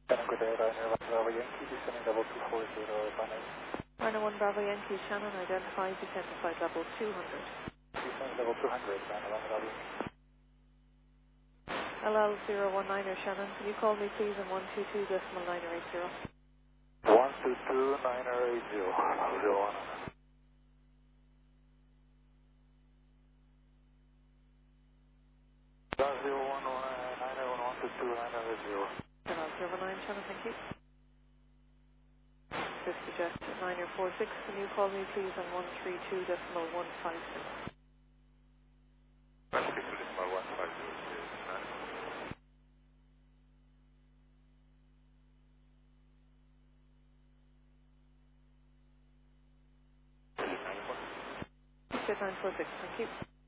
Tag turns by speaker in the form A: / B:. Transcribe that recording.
A: Good day, Ryanair 1 Bravo Yankee, descending level 240 Ryanair.
B: Ryanair 1 Bravo Yankee, Shannon, identified, descend to flight level 200.
A: Descending level 200, Ryanair 1 Bravo Yankee.
B: LL019er Shannon, can you call me please on 122.980?
A: 122.980, 01.
B: LL09 Shannon, thank you. 50 Jet 946, can you call me please on 132.150?
A: 132.150.
B: Jet 946, thank you.